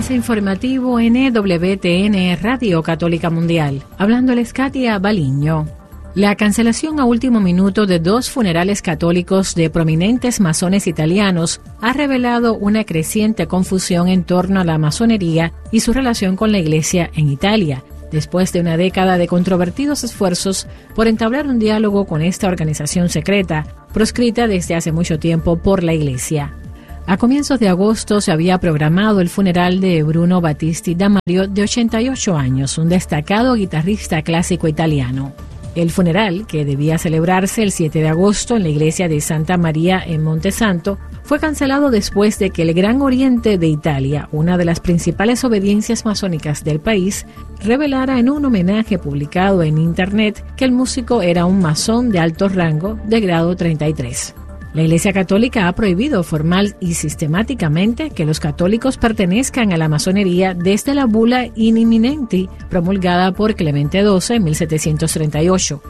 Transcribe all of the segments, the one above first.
Avance informativo NWTN Radio Católica Mundial. Hablándoles Katia Baliño. La cancelación a último minuto de 2 funerales católicos de prominentes masones italianos ha revelado una creciente confusión en torno a la masonería y su relación con la Iglesia en Italia, después de una década de controvertidos esfuerzos por entablar un diálogo con esta organización secreta, proscrita desde hace mucho tiempo por la Iglesia. A comienzos de agosto se había programado el funeral de Bruno Battisti da Mario, de 88 años, un destacado guitarrista clásico italiano. El funeral, que debía celebrarse el 7 de agosto en la iglesia de Santa María en Montesanto, fue cancelado después de que el Gran Oriente de Italia, una de las principales obediencias masónicas del país, revelara en un homenaje publicado en Internet que el músico era un masón de alto rango de grado 33. La Iglesia Católica ha prohibido formal y sistemáticamente que los católicos pertenezcan a la masonería desde la bula In Imminenti, promulgada por Clemente XII en 1738.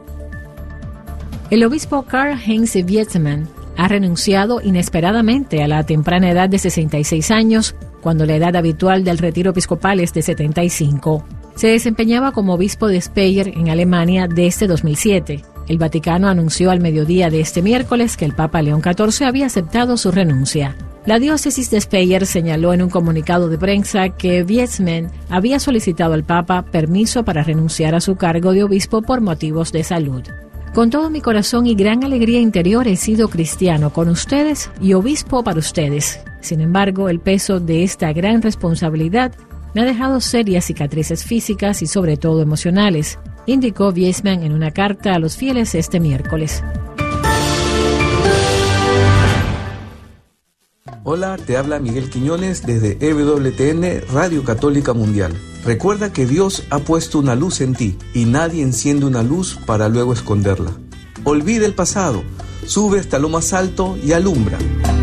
El obispo Karl-Heinz Witzmann ha renunciado inesperadamente a la temprana edad de 66 años, cuando la edad habitual del retiro episcopal es de 75. Se desempeñaba como obispo de Speyer en Alemania desde 2007. El Vaticano anunció al mediodía de este miércoles que el Papa León XIV había aceptado su renuncia. La diócesis de Speyer señaló en un comunicado de prensa que Witzmann había solicitado al Papa permiso para renunciar a su cargo de obispo por motivos de salud. Con todo mi corazón y gran alegría interior he sido cristiano con ustedes y obispo para ustedes. Sin embargo, el peso de esta gran responsabilidad me ha dejado serias cicatrices físicas y sobre todo emocionales, indicó Witzmann en una carta a los fieles este miércoles. Hola, te habla Miguel Quiñones desde EWTN Radio Católica Mundial. Recuerda que Dios ha puesto una luz en ti y nadie enciende una luz para luego esconderla. Olvida el pasado, sube hasta lo más alto y alumbra.